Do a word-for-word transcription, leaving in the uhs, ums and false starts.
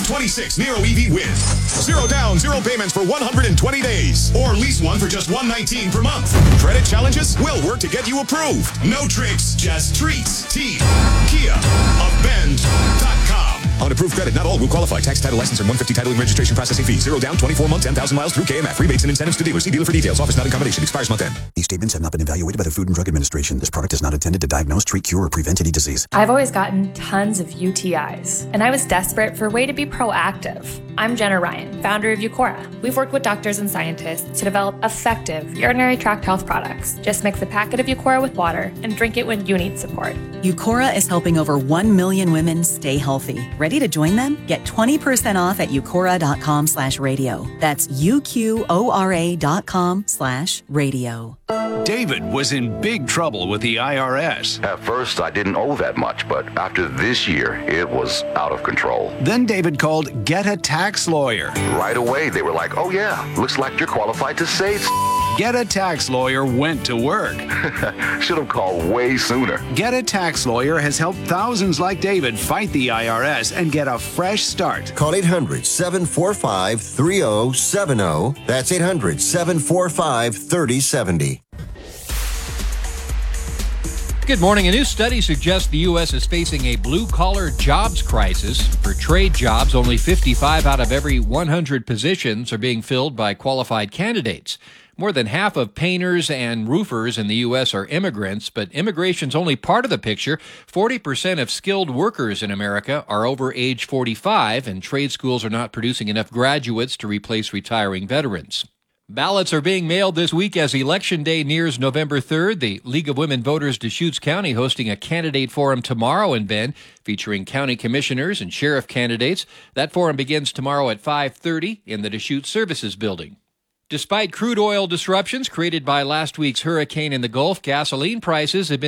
twenty-six Nero E V Wiz. Zero down, zero payments for one hundred twenty days. Or lease one for just one hundred nineteen dollars per month. Credit challenges? We'll work to get you approved. No tricks, just treats. T. Kia of Bend dot com. On approved credit, not all will qualify. Tax, title, license, and one hundred fifty titling registration processing fee. Zero down, twenty-four months, ten thousand miles through K M F. Rebates and incentives to dealers. See dealer for details. Office not in combination. Expires month end. These statements have not been evaluated by the Food and Drug Administration. This product is not intended to diagnose, treat, cure, or prevent any disease. I've always gotten tons of U T Is, and I was desperate for a way to be proactive. I'm Jenna Ryan, founder of Eucora. We've worked with doctors and scientists to develop effective urinary tract health products. Just mix a packet of Eucora with water and drink it when you need support. Eucora is helping over one million women stay healthy. Ready to join them? Get twenty percent off at eucora.com slash radio. That's U-Q-O-R-A dot com slash radio. David was in big trouble with the I R S. At first, I didn't owe that much, but after this year, it was out of control. Then David called Get a Tax Lawyer. Right away, they were like, oh yeah, looks like you're qualified to save. Get a Tax Lawyer went to work. Should have called way sooner. Get a Tax Lawyer has helped thousands like David fight the I R S and get a fresh start. Call eight hundred, seven four five, three oh seven oh. That's eight hundred, seven four five, three oh seven oh. Good morning. A new study suggests the U S is facing a blue-collar jobs crisis. For trade jobs, only fifty-five out of every one hundred positions are being filled by qualified candidates. More than half of painters and roofers in the U S are immigrants, but immigration's only part of the picture. forty percent of skilled workers in America are over age forty-five, and trade schools are not producing enough graduates to replace retiring veterans. Ballots are being mailed this week as Election Day nears November third. The League of Women Voters Deschutes County hosting a candidate forum tomorrow in Bend, featuring county commissioners and sheriff candidates. That forum begins tomorrow at five thirty in the Deschutes Services Building. Despite crude oil disruptions created by last week's hurricane in the Gulf, gasoline prices have been